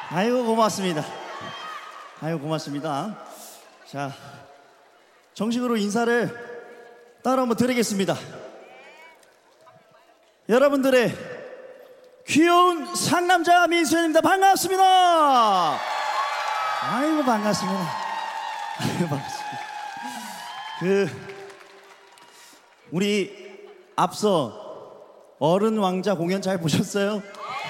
아이고 고맙습니다. 아이고 고맙습니다. 자, 정식으로 인사를 따로 한번 드리겠습니다. 여러분들의 귀여운 상남자 민수현입니다. 반갑습니다. 아이고 반갑습니다. 아이고 반갑습니다. 우리 앞서 어른 왕자 공연 잘 보셨어요?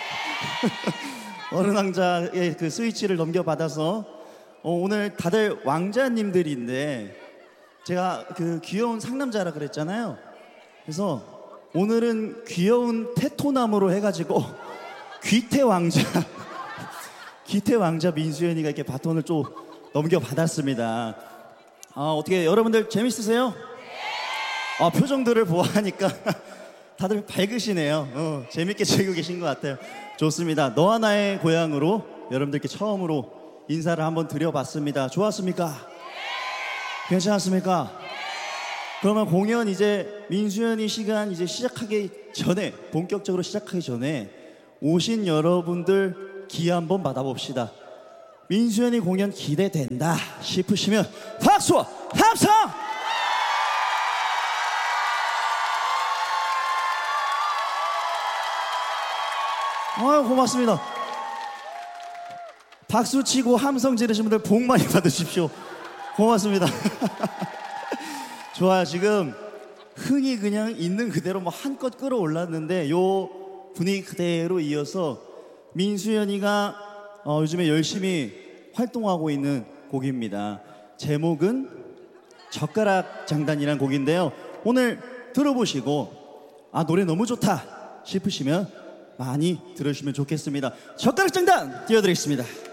어른 왕자의 그 스위치를 넘겨받아서 오늘 다들 왕자님들인데 제가 그 귀여운 상남자라 그랬잖아요. 그래서 오늘은 귀여운 테토남으로 해가지고 귀태 왕자 귀태 왕자 민수연이가 이렇게 바톤을 좀 넘겨받았습니다. 어떻게 여러분들 재밌으세요? 표정들을 보아하니까 다들 밝으시네요. 재밌게 즐기고 계신 것 같아요. 좋습니다. 너와 나의 고향으로 여러분들께 처음으로 인사를 한번 드려봤습니다. 좋았습니까? 괜찮았습니까? 그러면 공연 이제 민수연이 시간 이제 시작하기 전에, 본격적으로 시작하기 전에 오신 여러분들 기회 한번 받아봅시다. 민수연이 공연 기대된다 싶으시면 박수와 함성! 고맙습니다. 박수 치고 함성 지르신 분들 복 많이 받으십시오. 고맙습니다. 좋아요. 지금 흥이 그냥 있는 그대로 뭐 한껏 끌어올랐는데 요 분위기 그대로 이어서 민수연이가 요즘에 열심히 활동하고 있는 곡입니다. 제목은 젓가락 장단이라는 곡인데요. 오늘 들어보시고 노래 너무 좋다 싶으시면 많이 들으시면 좋겠습니다. 젓가락 장단 띄워드리겠습니다.